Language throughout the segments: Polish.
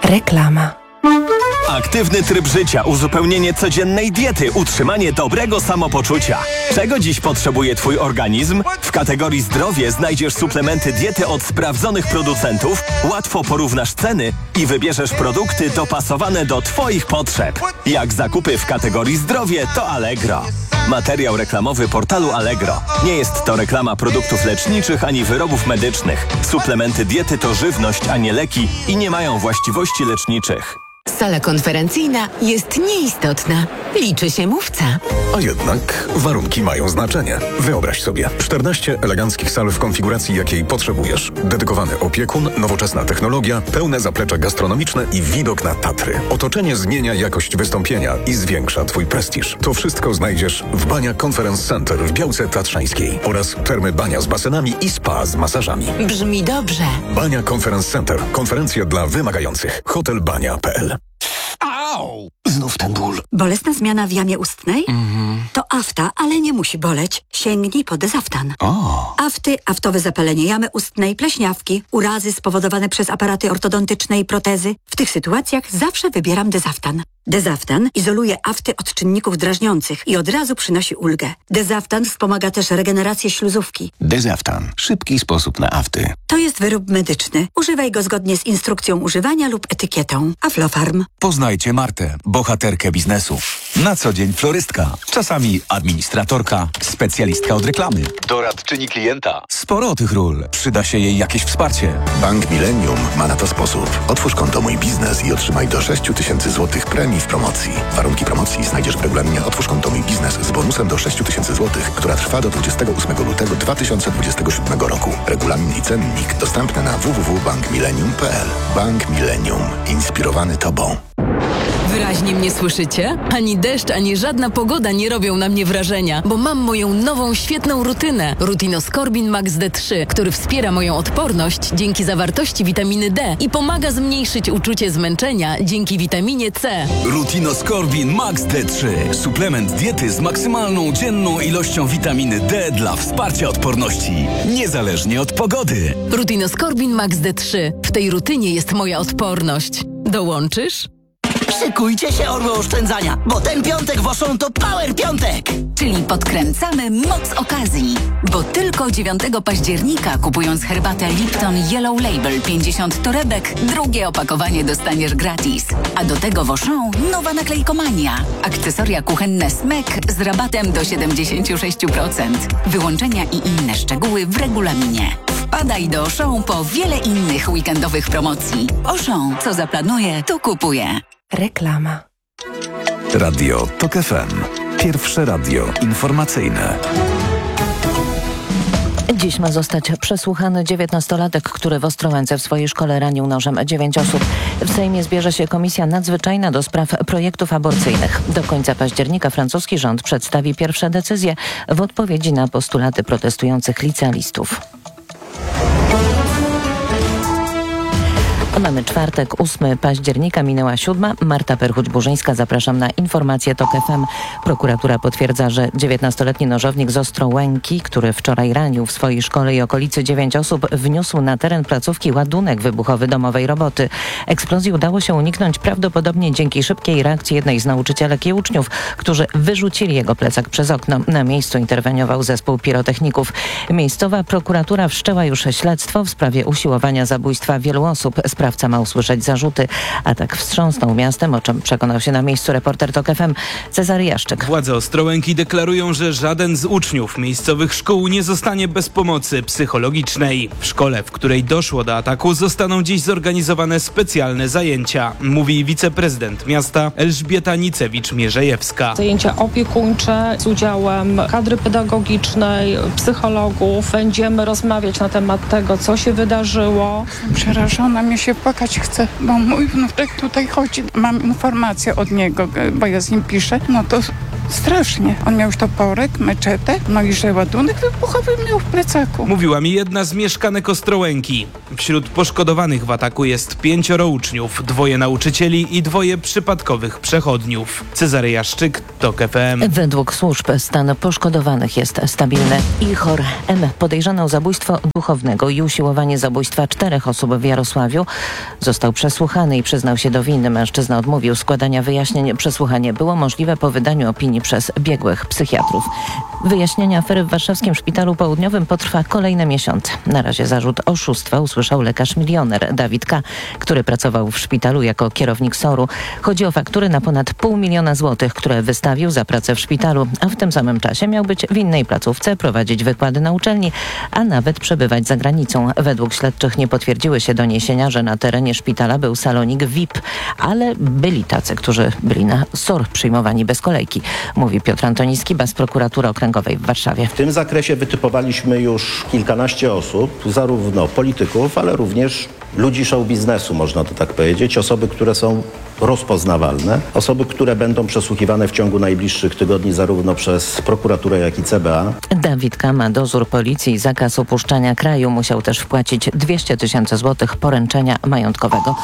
Reklama. Aktywny tryb życia, uzupełnienie codziennej diety, utrzymanie dobrego samopoczucia. Czego dziś potrzebuje Twój organizm? W kategorii zdrowie znajdziesz suplementy diety od sprawdzonych producentów, łatwo porównasz ceny i wybierzesz produkty dopasowane do Twoich potrzeb. Jak zakupy w kategorii zdrowie, to Allegro. Materiał reklamowy portalu Allegro. Nie jest to reklama produktów leczniczych ani wyrobów medycznych. Suplementy diety to żywność, a nie leki i nie mają właściwości leczniczych. Sala konferencyjna jest nieistotna. Liczy się mówca. A jednak warunki mają znaczenie. Wyobraź sobie 14 eleganckich sal w konfiguracji, jakiej potrzebujesz. Dedykowany opiekun, nowoczesna technologia, pełne zaplecze gastronomiczne i widok na Tatry. Otoczenie zmienia jakość wystąpienia i zwiększa Twój prestiż. To wszystko znajdziesz w Bania Conference Center w Białce Tatrzańskiej oraz termy Bania z basenami i spa z masażami. Brzmi dobrze. Bania Conference Center. Konferencje dla wymagających. Hotelbania.pl. Au! Znów ten ból. Bolesna zmiana w jamie ustnej? To afta, ale nie musi boleć. Sięgnij po Dezaftan. Afty, aftowe zapalenie jamy ustnej, pleśniawki, urazy spowodowane przez aparaty ortodontyczne i protezy. W tych sytuacjach zawsze wybieram Dezaftan. Dezaftan izoluje afty od czynników drażniących i od razu przynosi ulgę. Dezaftan wspomaga też regenerację śluzówki. Dezaftan. Szybki sposób na afty. To jest wyrób medyczny. Używaj go zgodnie z instrukcją używania lub etykietą. Aflofarm. Poznajcie Martę, bohaterkę biznesu. Na co dzień florystka, czasami administratorka, specjalistka od reklamy, doradczyni klienta. Sporo tych ról. Przyda się jej jakieś wsparcie. Bank Millennium ma na to sposób. Otwórz konto Mój Biznes i otrzymaj do 6 000 złotych premii w promocji. Warunki promocji znajdziesz w regulaminie Otwórz konto Mój Biznes z bonusem do 6 000 złotych, która trwa do 28 lutego 2027 roku. Regulamin i cennik dostępne na www.bankmillennium.pl. Bank Millennium. Inspirowany Tobą. Wyraźnie mnie słyszycie? Ani deszcz, ani żadna pogoda nie robią na mnie wrażenia, bo mam moją nową, świetną rutynę. Rutinoskorbin Max D3, który wspiera moją odporność dzięki zawartości witaminy D i pomaga zmniejszyć uczucie zmęczenia dzięki witaminie C. Rutinoskorbin Max D3. Suplement diety z maksymalną dzienną ilością witaminy D dla wsparcia odporności. Niezależnie od pogody. Rutinoskorbin Max D3. W tej rutynie jest moja odporność. Dołączysz? Szykujcie się, orły oszczędzania, bo ten piątek w Auchan to Power Piątek! Czyli podkręcamy moc okazji. Bo tylko 9 października, kupując herbatę Lipton Yellow Label 50 torebek, drugie opakowanie dostaniesz gratis. A do tego w Auchan nowa naklejkomania. Akcesoria kuchenne Smek z rabatem do 76%. Wyłączenia i inne szczegóły w regulaminie. Wpadaj do Auchan po wiele innych weekendowych promocji. Auchan, co zaplanuje, to kupuje. Reklama. Radio TOK FM. Pierwsze radio informacyjne. Dziś ma zostać przesłuchany 19-latek, który w Ostrołęce w swojej szkole ranił nożem 9 osób. W Sejmie zbierze się Komisja Nadzwyczajna do spraw projektów aborcyjnych. Do końca października francuski rząd przedstawi pierwsze decyzje w odpowiedzi na postulaty protestujących licealistów. Mamy czwartek, 8 października, minęła 7. Marta Perchuć-Burzyńska, zapraszam na informacje TOK FM. Prokuratura potwierdza, że 19-letni nożownik z Ostrołęki, który wczoraj ranił w swojej szkole i okolicy 9 osób, wniósł na teren placówki ładunek wybuchowy domowej roboty. Eksplozji udało się uniknąć prawdopodobnie dzięki szybkiej reakcji jednej z nauczycielek i uczniów, którzy wyrzucili jego plecak przez okno. Na miejscu interweniował zespół pirotechników. Miejscowa prokuratura wszczęła już śledztwo w sprawie usiłowania zabójstwa wielu osób. Sprawca ma usłyszeć zarzuty. Atak wstrząsnął miastem, o czym przekonał się na miejscu reporter TOK FM Cezary Jaszczyk. Władze Ostrołęki deklarują, że żaden z uczniów miejscowych szkół nie zostanie bez pomocy psychologicznej. W szkole, w której doszło do ataku, zostaną dziś zorganizowane specjalne zajęcia, mówi wiceprezydent miasta Elżbieta Nicewicz-Mierzejewska. Zajęcia opiekuńcze z udziałem kadry pedagogicznej, psychologów. Będziemy rozmawiać na temat tego, co się wydarzyło. Przerażona, mi się płakać chce, bo mój wnuczek tutaj chodzi. Mam informację od niego, bo ja z nim piszę. No to Strasznie. On miał już toporek, meczetę, no i że ładunek wybuchowy miał w plecaku. Mówiła mi jedna z mieszkanek Ostrołęki. Wśród poszkodowanych w ataku jest 5 uczniów, 2 nauczycieli i 2 przypadkowych przechodniów. Cezary Jaszczyk, TOK FM. Według służb stan poszkodowanych jest stabilny. Ihor M. podejrzany o zabójstwo duchownego i usiłowanie zabójstwa 4 osób w Jarosławiu został przesłuchany i przyznał się do winy. Mężczyzna odmówił składania wyjaśnień. Przesłuchanie było możliwe po wydaniu opinii przez biegłych psychiatrów. Wyjaśnienie afery w warszawskim Szpitalu Południowym potrwa kolejne miesiące. Na razie zarzut oszustwa usłyszał lekarz milioner Dawid K., który pracował w szpitalu jako kierownik SOR-u. Chodzi o faktury na ponad 500 000 złotych, które wystawił za pracę w szpitalu, a w tym samym czasie miał być w innej placówce, prowadzić wykłady na uczelni, a nawet przebywać za granicą. Według śledczych nie potwierdziły się doniesienia, że na terenie szpitala był salonik VIP, ale byli tacy, którzy byli na SOR przyjmowani bez kolejki, mówi Piotr Antoniski, z prokuratury okręgowej w Warszawie. W tym zakresie wytypowaliśmy już kilkanaście osób, zarówno polityków, ale również ludzi show biznesu, można to tak powiedzieć, osoby, które są rozpoznawalne, osoby, które będą przesłuchiwane w ciągu najbliższych tygodni zarówno przez prokuraturę, jak i CBA. Dawid K. ma dozór policji i zakaz opuszczania kraju. Musiał też wpłacić 200 000 złotych poręczenia majątkowego.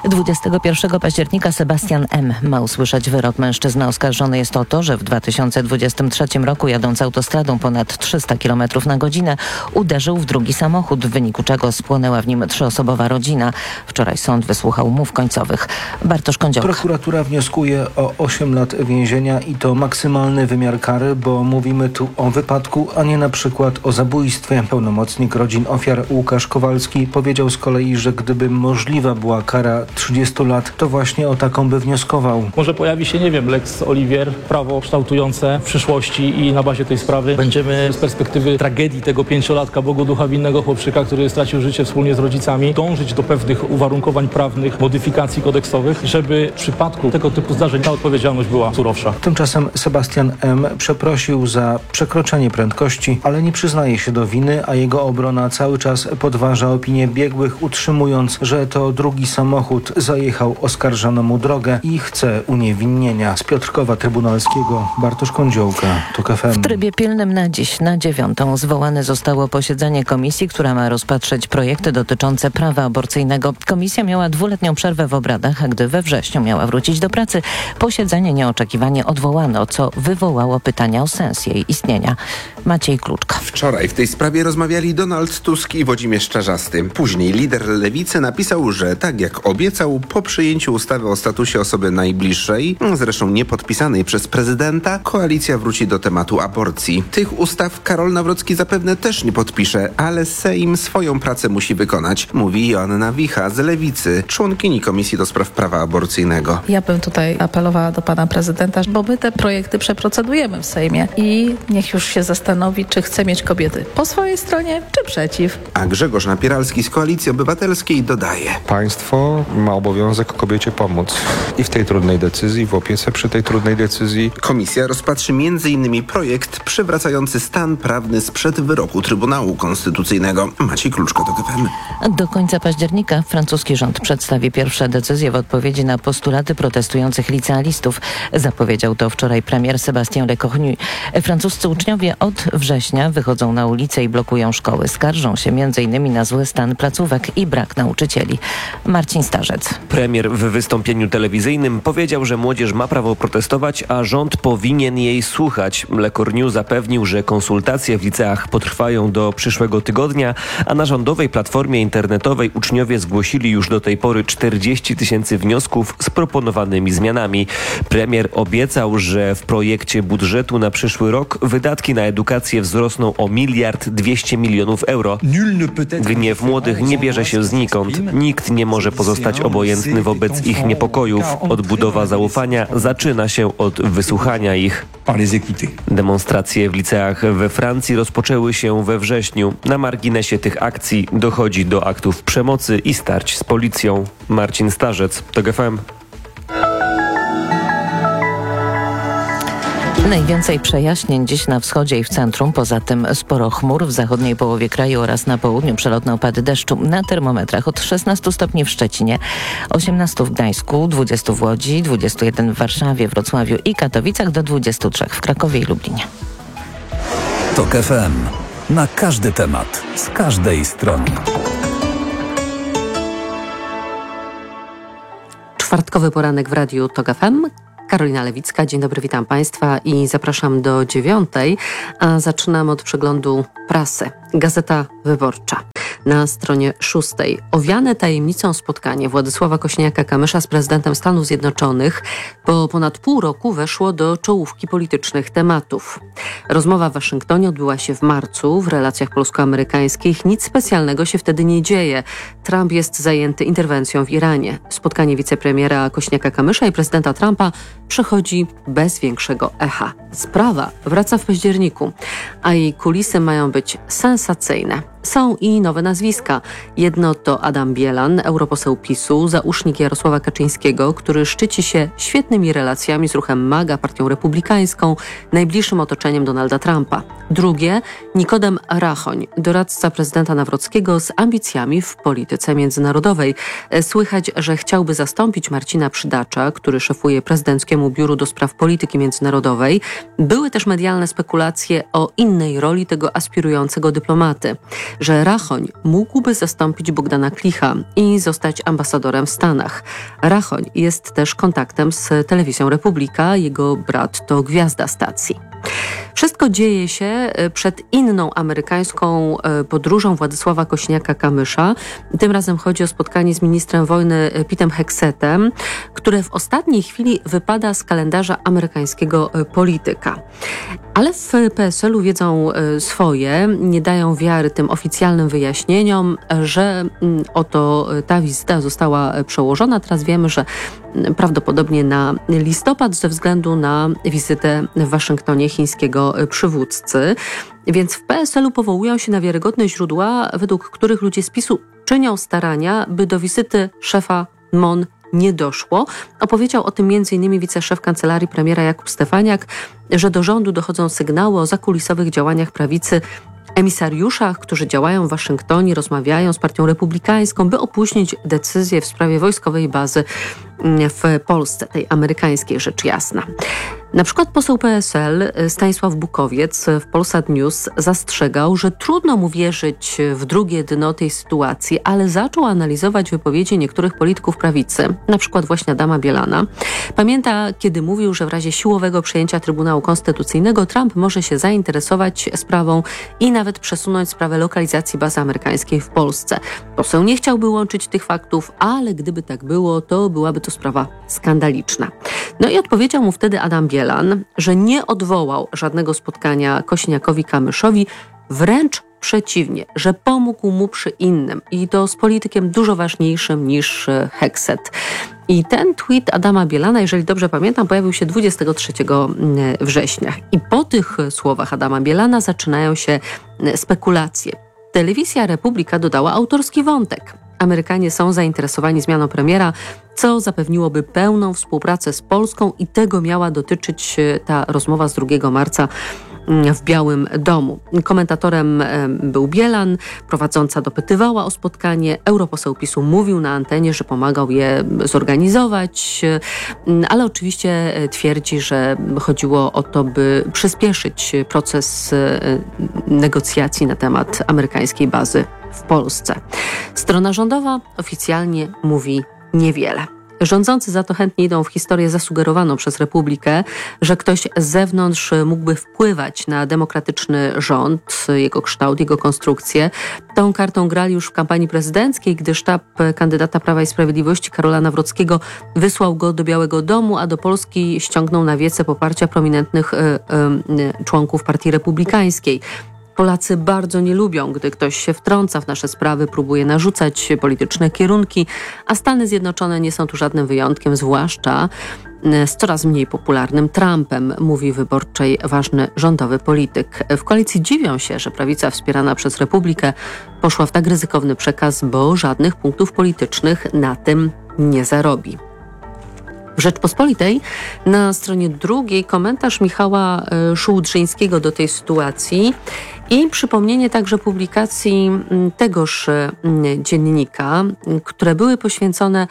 21 października Sebastian M. ma usłyszeć wyrok. Mężczyzna oskarżony jest o to, że w 2023 roku jadąc autostradą ponad 300 km na godzinę uderzył w drugi samochód, w wyniku czego spłonęła w nim 3-osobowa rodzina. Wczoraj sąd wysłuchał umów końcowych. Bartosz Kądziołka. Prokuratura wnioskuje o 8 lat więzienia i to maksymalny wymiar kary, bo mówimy tu o wypadku, a nie na przykład o zabójstwie. Pełnomocnik rodzin ofiar Łukasz Kowalski powiedział z kolei, że gdyby możliwa była kara 30 lat, to właśnie o taką by wnioskował. Może pojawi się, nie wiem, Lex Olivier, prawo kształtujące w przyszłości i na bazie tej sprawy będziemy z perspektywy tragedii tego 5-latka Bogu ducha winnego chłopczyka, który stracił życie wspólnie z rodzicami, dążyć do pewnych uwarunkowań prawnych, modyfikacji kodeksowych, żeby w przypadku tego typu zdarzeń ta odpowiedzialność była surowsza. Tymczasem Sebastian M. przeprosił za przekroczenie prędkości, ale nie przyznaje się do winy, a jego obrona cały czas podważa opinię biegłych, utrzymując, że to drugi samochód zajechał oskarżonemu drogę i chce uniewinnienia. Z Piotrkowa Trybunalskiego Bartosz Kądziołka, TOK FM. W trybie pilnym na dziś, na 9:00 zwołane zostało posiedzenie komisji, która ma rozpatrzeć projekty dotyczące prawa aborcyjnego. Komisja miała 2-letnią przerwę w obradach, a gdy we wrześniu miała wrócić do pracy, posiedzenie nieoczekiwanie odwołano, co wywołało pytania o sens jej istnienia. Maciej Kluczka. Wczoraj w tej sprawie rozmawiali Donald Tusk i Włodzimierz Czarzasty. Później lider Lewicy napisał, że tak jak obiecał, po przyjęciu ustawy o statusie osoby najbliższej, zresztą nie podpisanej przez prezydenta, koalicja wróci do tematu aborcji. Tych ustaw Karol Nawrocki zapewne też nie podpisze, ale Sejm swoją pracę musi wykonać, mówi Joanna Wicha z Lewicy, członkini Komisji do Spraw Prawa Aborcyjnego. Ja bym tutaj apelowała do pana prezydenta, bo my te projekty przeprocedujemy w Sejmie i niech już się zastanowi, czy chce mieć kobiety po swojej stronie, czy przeciw. A Grzegorz Napieralski z Koalicji Obywatelskiej dodaje. Państwo ma obowiązek kobiecie pomóc i w tej trudnej decyzji, w opiece przy tej trudnej decyzji. Komisja rozpatrzy m.in. projekt przywracający stan prawny sprzed wyroku Trybunału Konstytucyjnego. Maciej Kluczka, TOK FM. Do końca października francuski rząd przedstawi pierwsze decyzje w odpowiedzi na postulaty protestujących licealistów. Zapowiedział to wczoraj premier Sébastien Lecornu. Francuscy uczniowie od września wychodzą na ulice i blokują szkoły. Skarżą się m.in. na zły stan placówek i brak nauczycieli. Marcin Starzec. Premier w wystąpieniu telewizyjnym powiedział, że młodzież ma prawo protestować, a rząd powinien jej słuchać. Lecornu zapewnił, że konsultacje w liceach potrwają do przyszłego tygodnia, a na rządowej platformie internetowej uczniowie zgłosili już do tej pory 40 000 wniosków z proponowanymi zmianami. Premier obiecał, że w projekcie budżetu na przyszły rok wydatki na edukację wzrosną o 1,2 mld euro. Gniew młodych nie bierze się znikąd. Nikt nie może pozostać obojętny wobec ich niepokojów. Odbudowa zaufania zaczyna się od wysłuchania ich. Demonstracje w liceach we Francji rozpoczęły się we wrześniu. Na marginesie tych akcji dochodzi do aktów przemocy i starć z policją. Marcin Starzec, TOK FM. Najwięcej przejaśnień dziś na wschodzie i w centrum. Poza tym sporo chmur w zachodniej połowie kraju oraz na południu przelotne opady deszczu. Na termometrach od 16 stopni w Szczecinie, 18 w Gdańsku, 20 w Łodzi, 21 w Warszawie, Wrocławiu i Katowicach, do 23 w Krakowie i Lublinie. TOK FM. Na każdy temat, z każdej strony. Czwartkowy poranek w Radiu TOK FM. Karolina Lewicka, dzień dobry, witam Państwa i zapraszam do 9:00, a zaczynam od przeglądu prasy. Gazeta Wyborcza. Na stronie 6. Owiane tajemnicą spotkanie Władysława Kosiniaka-Kamysza z prezydentem Stanów Zjednoczonych po ponad pół roku weszło do czołówki politycznych tematów. Rozmowa w Waszyngtonie odbyła się w marcu. W relacjach polsko-amerykańskich nic specjalnego się wtedy nie dzieje. Trump jest zajęty interwencją w Iranie. Spotkanie wicepremiera Kosiniaka-Kamysza i prezydenta Trumpa przechodzi bez większego echa. Sprawa wraca w październiku, a jej kulisy mają być sensacyjne. Są i nowe nazwiska. Jedno to Adam Bielan, europoseł PiS-u, zausznik Jarosława Kaczyńskiego, który szczyci się świetnymi relacjami z ruchem MAGA, partią republikańską, najbliższym otoczeniem Donalda Trumpa. Drugie, Nikodem Rachoń, doradca prezydenta Nawrockiego z ambicjami w polityce międzynarodowej. Słychać, że chciałby zastąpić Marcina Przydacza, który szefuje prezydenckiemu biuru do spraw polityki międzynarodowej. Były też medialne spekulacje o innej roli tego aspirującego dyplomaty, że Rachoń mógłby zastąpić Bogdana Klicha i zostać ambasadorem w Stanach. Rachoń jest też kontaktem z telewizją Republika, jego brat to gwiazda stacji. Wszystko dzieje się przed inną amerykańską podróżą Władysława Kosiniaka-Kamysza. Tym razem chodzi o spotkanie z ministrem wojny Petem Heksetem, które w ostatniej chwili wypada z kalendarza amerykańskiego polityka. Ale w PSL-u wiedzą swoje, nie dają wiary tym oficjalnym wyjaśnieniom, że oto ta wizyta została przełożona. Teraz wiemy, że prawdopodobnie na listopad ze względu na wizytę w Waszyngtonie chińskiego przywódcy. Więc w PSL-u powołują się na wiarygodne źródła, według których ludzie z PiS-u czynią starania, by do wizyty szefa MON nie doszło. Opowiedział o tym m.in. wiceszef kancelarii premiera Jakub Stefaniak, że do rządu dochodzą sygnały o zakulisowych działaniach prawicy, emisariuszach, którzy działają w Waszyngtonie, rozmawiają z partią republikańską, by opóźnić decyzję w sprawie wojskowej bazy w Polsce, tej amerykańskiej, rzecz jasna. Na przykład poseł PSL Stanisław Bukowiec w Polsat News zastrzegał, że trudno mu wierzyć w drugie dno tej sytuacji, ale zaczął analizować wypowiedzi niektórych polityków prawicy, na przykład właśnie Adama Bielana. Pamięta, kiedy mówił, że w razie siłowego przejęcia Trybunału Konstytucyjnego Trump może się zainteresować sprawą i nawet przesunąć sprawę lokalizacji bazy amerykańskiej w Polsce. Poseł nie chciałby łączyć tych faktów, ale gdyby tak było, to byłaby to sprawa skandaliczna. No i odpowiedział mu wtedy Adam Bielan, że nie odwołał żadnego spotkania Kosiniakowi-Kamyszowi, wręcz przeciwnie, że pomógł mu przy innym i to z politykiem dużo ważniejszym niż Hekset. I ten tweet Adama Bielana, jeżeli dobrze pamiętam, pojawił się 23 września. I po tych słowach Adama Bielana zaczynają się spekulacje. Telewizja Republika dodała autorski wątek. Amerykanie są zainteresowani zmianą premiera, co zapewniłoby pełną współpracę z Polską i tego miała dotyczyć ta rozmowa z 2 marca w Białym Domu. Komentatorem był Bielan, prowadząca dopytywała o spotkanie, europoseł PiS-u mówił na antenie, że pomagał je zorganizować, ale oczywiście twierdzi, że chodziło o to, by przyspieszyć proces negocjacji na temat amerykańskiej bazy w Polsce. Strona rządowa oficjalnie mówi niewiele. Rządzący za to chętnie idą w historię zasugerowaną przez Republikę, że ktoś z zewnątrz mógłby wpływać na demokratyczny rząd, jego kształt, jego konstrukcję. Tą kartą grali już w kampanii prezydenckiej, gdy sztab kandydata Prawa i Sprawiedliwości Karola Nawrockiego wysłał go do Białego Domu, a do Polski ściągnął na wiece poparcia prominentnych członków Partii Republikańskiej. Polacy bardzo nie lubią, gdy ktoś się wtrąca w nasze sprawy, próbuje narzucać polityczne kierunki, a Stany Zjednoczone nie są tu żadnym wyjątkiem, zwłaszcza z coraz mniej popularnym Trumpem, mówi Wyborczej ważny rządowy polityk. W koalicji dziwią się, że prawica wspierana przez Republikę poszła w tak ryzykowny przekaz, bo żadnych punktów politycznych na tym nie zarobi. W Rzeczpospolitej na stronie 2 komentarz Michała Szułdrzyńskiego do tej sytuacji i przypomnienie także publikacji tegoż dziennika, które były poświęcone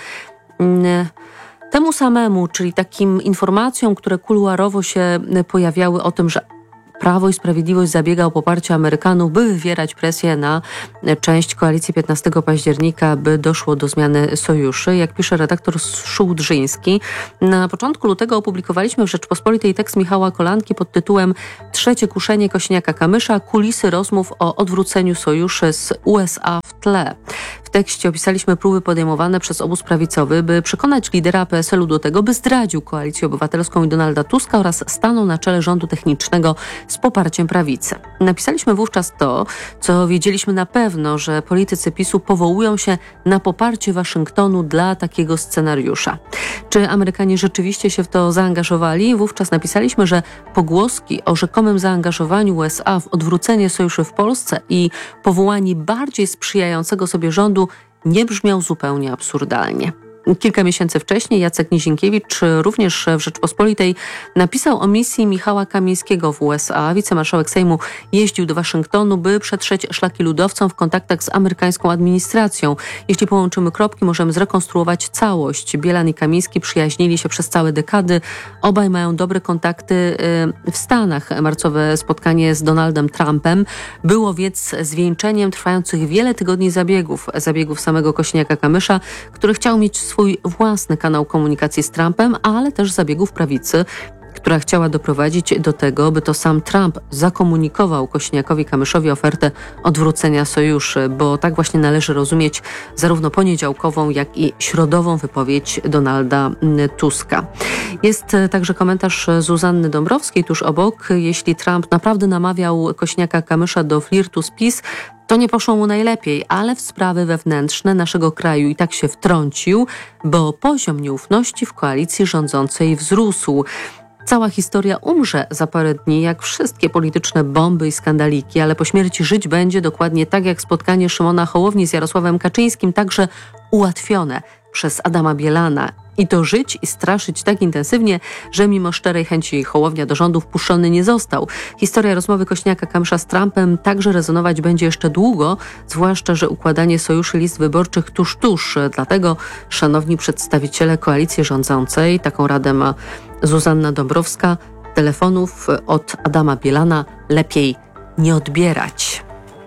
temu samemu, czyli takim informacjom, które kuluarowo się pojawiały o tym, że Prawo i Sprawiedliwość zabiega o poparcie Amerykanów, by wywierać presję na część koalicji 15 października, by doszło do zmiany sojuszy. Jak pisze redaktor Szułdrzyński, na początku lutego opublikowaliśmy w Rzeczpospolitej tekst Michała Kolanki pod tytułem Trzecie kuszenie Kosiniaka-Kamysza, kulisy rozmów o odwróceniu sojuszy z USA w tle. W tekście opisaliśmy próby podejmowane przez obóz prawicowy, by przekonać lidera PSL-u do tego, by zdradził Koalicję Obywatelską i Donalda Tuska oraz stanął na czele rządu technicznego z poparciem prawicy. Napisaliśmy wówczas to, co wiedzieliśmy na pewno, że politycy PiS-u powołują się na poparcie Waszyngtonu dla takiego scenariusza. Czy Amerykanie rzeczywiście się w to zaangażowali? Wówczas napisaliśmy, że pogłoski o rzekomym zaangażowaniu USA w odwrócenie sojuszu w Polsce i powołanie bardziej sprzyjającego sobie rządu nie brzmiał zupełnie absurdalnie. Kilka miesięcy wcześniej Jacek Nizinkiewicz również w Rzeczpospolitej napisał o misji Michała Kamińskiego w USA. Wicemarszałek Sejmu jeździł do Waszyngtonu, by przetrzeć szlaki ludowcom w kontaktach z amerykańską administracją. Jeśli połączymy kropki, możemy zrekonstruować całość. Bielan i Kamiński przyjaźnili się przez całe dekady. Obaj mają dobre kontakty w Stanach. Marcowe spotkanie z Donaldem Trumpem było więc zwieńczeniem trwających wiele tygodni zabiegów samego Kosiniaka-Kamysza, który chciał mieć swój własny kanał komunikacji z Trumpem, ale też zabiegów prawicy, która chciała doprowadzić do tego, by to sam Trump zakomunikował Kosiniakowi-Kamyszowi ofertę odwrócenia sojuszy, bo tak właśnie należy rozumieć zarówno poniedziałkową, jak i środową wypowiedź Donalda Tuska. Jest także komentarz Zuzanny Dąbrowskiej tuż obok. Jeśli Trump naprawdę namawiał Kosiniaka-Kamysza do flirtu z PiS, to nie poszło mu najlepiej, ale w sprawy wewnętrzne naszego kraju i tak się wtrącił, bo poziom nieufności w koalicji rządzącej wzrósł. Cała historia umrze za parę dni, jak wszystkie polityczne bomby i skandaliki, ale po śmierci żyć będzie dokładnie tak jak spotkanie Szymona Hołowni z Jarosławem Kaczyńskim, także ułatwione przez Adama Bielana. I to żyć i straszyć tak intensywnie, że mimo szczerej chęci Hołownia do rządu wpuszczony nie został. Historia rozmowy Kosiniaka-Kamysza z Trumpem także rezonować będzie jeszcze długo, zwłaszcza, że układanie sojuszy list wyborczych tuż. Dlatego, szanowni przedstawiciele koalicji rządzącej, taką radę ma Zuzanna Dąbrowska, telefonów od Adama Bielana lepiej nie odbierać.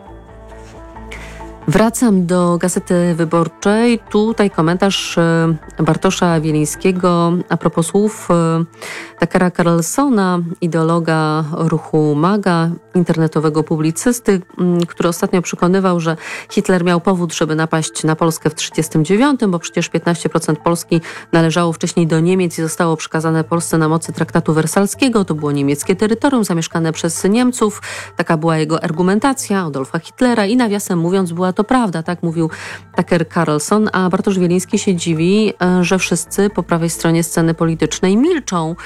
Wracam do Gazety Wyborczej. Tutaj komentarz Bartosza Wielińskiego a propos słów Tuckera Carlsona, ideologa ruchu MAGA, internetowego publicysty, który ostatnio przekonywał, że Hitler miał powód, żeby napaść na Polskę w 1939, bo przecież 15% Polski należało wcześniej do Niemiec i zostało przekazane Polsce na mocy traktatu wersalskiego. To było niemieckie terytorium zamieszkane przez Niemców. Taka była jego argumentacja Adolfa Hitlera i nawiasem mówiąc była to prawda, tak mówił Tucker Carlson, a Bartosz Wieliński się dziwi, że wszyscy po prawej stronie sceny politycznej milczą.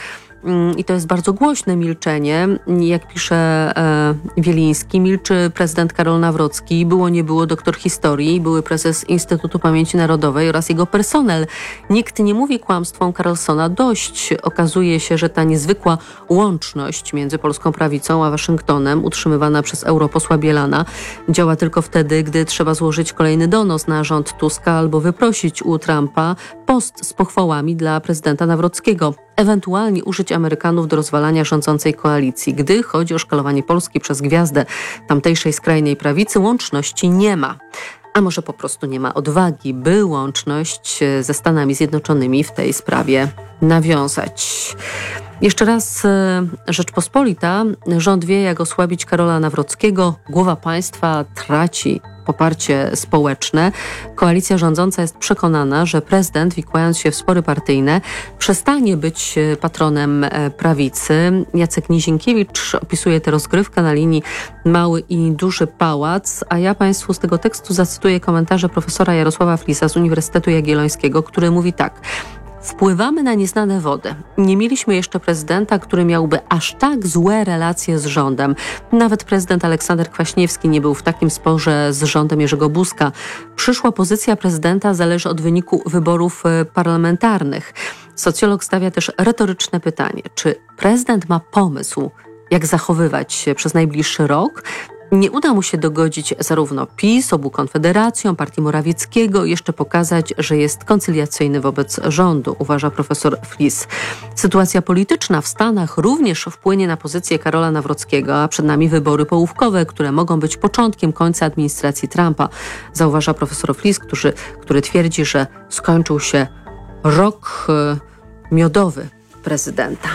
I to jest bardzo głośne milczenie. Jak pisze Wieliński, milczy prezydent Karol Nawrocki, było nie było doktor historii, były prezes Instytutu Pamięci Narodowej oraz jego personel. Nikt nie mówi kłamstwom Carlsona dość. Okazuje się, że ta niezwykła łączność między polską prawicą a Waszyngtonem, utrzymywana przez europosła Bielana, działa tylko wtedy, gdy trzeba złożyć kolejny donos na rząd Tuska albo wyprosić u Trumpa post z pochwałami dla prezydenta Nawrockiego. Ewentualnie użyć Amerykanów do rozwalania rządzącej koalicji. Gdy chodzi o szkalowanie Polski przez gwiazdę tamtejszej skrajnej prawicy, łączności nie ma. A może po prostu nie ma odwagi, by łączność ze Stanami Zjednoczonymi w tej sprawie nawiązać. Jeszcze raz Rzeczpospolita. Rząd wie, jak osłabić Karola Nawrockiego. Głowa państwa traci poparcie społeczne. Koalicja rządząca jest przekonana, że prezydent, wikłając się w spory partyjne, przestanie być patronem prawicy. Jacek Nizinkiewicz opisuje tę rozgrywkę na linii Mały i Duży Pałac, a ja Państwu z tego tekstu zacytuję komentarze profesora Jarosława Flisa z Uniwersytetu Jagiellońskiego, który mówi tak. Wpływamy na nieznane wody. Nie mieliśmy jeszcze prezydenta, który miałby aż tak złe relacje z rządem. Nawet prezydent Aleksander Kwaśniewski nie był w takim sporze z rządem Jerzego Buzka. Przyszła pozycja prezydenta zależy od wyniku wyborów parlamentarnych. Socjolog stawia też retoryczne pytanie, czy prezydent ma pomysł, jak zachowywać się przez najbliższy rok? Nie uda mu się dogodzić zarówno PiS, obu Konfederacją, partii Morawieckiego i jeszcze pokazać, że jest koncyliacyjny wobec rządu, uważa profesor Flis. Sytuacja polityczna w Stanach również wpłynie na pozycję Karola Nawrockiego, a przed nami wybory połówkowe, które mogą być początkiem końca administracji Trumpa, zauważa profesor Flis, który twierdzi, że skończył się rok miodowy prezydenta.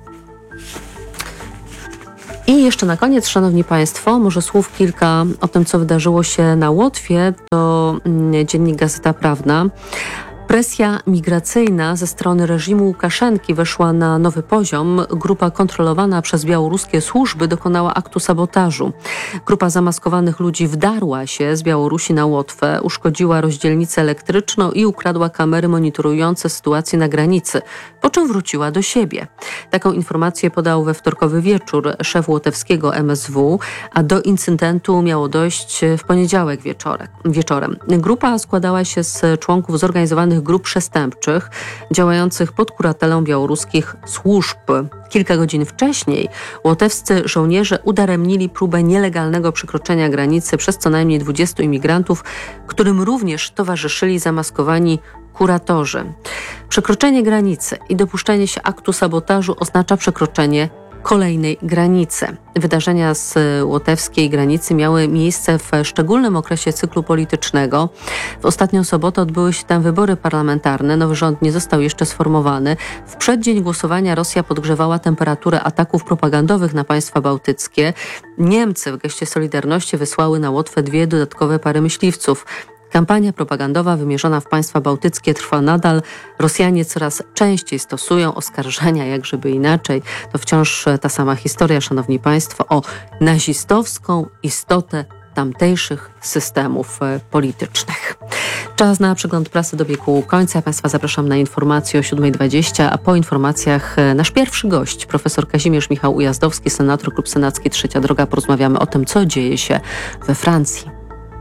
I jeszcze na koniec, szanowni państwo, może słów kilka o tym, co wydarzyło się na Łotwie. To dziennik Gazeta Prawna. Presja migracyjna ze strony reżimu Łukaszenki weszła na nowy poziom. Grupa kontrolowana przez białoruskie służby dokonała aktu sabotażu. Grupa zamaskowanych ludzi wdarła się z Białorusi na Łotwę, uszkodziła rozdzielnicę elektryczną i ukradła kamery monitorujące sytuację na granicy, po czym wróciła do siebie. Taką informację podał we wtorkowy wieczór szef łotewskiego MSW, a do incydentu miało dojść w poniedziałek wieczorem. Grupa składała się z członków zorganizowanych grup przestępczych działających pod kuratelą białoruskich służb. Kilka godzin wcześniej łotewscy żołnierze udaremnili próbę nielegalnego przekroczenia granicy przez co najmniej 20 imigrantów, którym również towarzyszyli zamaskowani kuratorzy. Przekroczenie granicy i dopuszczenie się aktu sabotażu oznacza przekroczenie kolejnej granicy. Wydarzenia z łotewskiej granicy miały miejsce w szczególnym okresie cyklu politycznego. W ostatnią sobotę odbyły się tam wybory parlamentarne. Nowy rząd nie został jeszcze sformowany. W przeddzień głosowania Rosja podgrzewała temperaturę ataków propagandowych na państwa bałtyckie. Niemcy w geście solidarności wysłały na Łotwę 2 dodatkowe pary myśliwców. Kampania propagandowa wymierzona w państwa bałtyckie trwa nadal. Rosjanie coraz częściej stosują oskarżenia, jakżeby inaczej. To wciąż ta sama historia, szanowni państwo, o nazistowską istotę tamtejszych systemów politycznych. Czas na przegląd prasy dobiegł końca. Państwa zapraszam na informacje o 7:20, a po informacjach nasz pierwszy gość, profesor Kazimierz Michał Ujazdowski, senator, Klub Senacki Trzecia Droga. Porozmawiamy o tym, co dzieje się we Francji.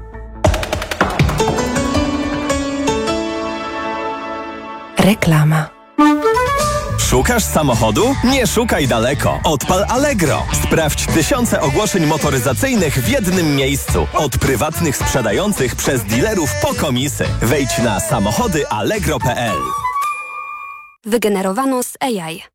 Reklama. Szukasz samochodu? Nie szukaj daleko. Odpal Allegro. Sprawdź tysiące ogłoszeń motoryzacyjnych w jednym miejscu. Od prywatnych sprzedających przez dealerów po komisy. Wejdź na samochodyallegro.pl. Wygenerowano z AI.